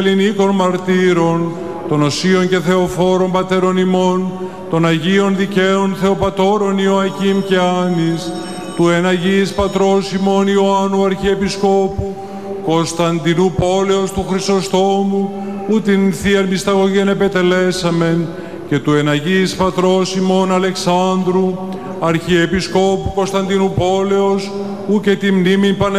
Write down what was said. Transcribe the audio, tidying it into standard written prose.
ελληνικών μαρτύρων, των οσίων και θεοφόρων πατέρων ημών, των Αγίων δικαίων Θεοπατώρων Ιωακήμ και Άνης, του εν Αγίης Πατρός ημών Ιωάννου Αρχιεπισκόπου, Κωνσταντινού πόλεως του Χρυσοστόμου, που την Θείαν Μυσταγωγήν επετελέσαμεν, και του εν Αγίης Πατρός ημών Αλεξάνδρου, Αρχιεπισκόπου Κωνσταντινού πόλεως, που και τη μνήμη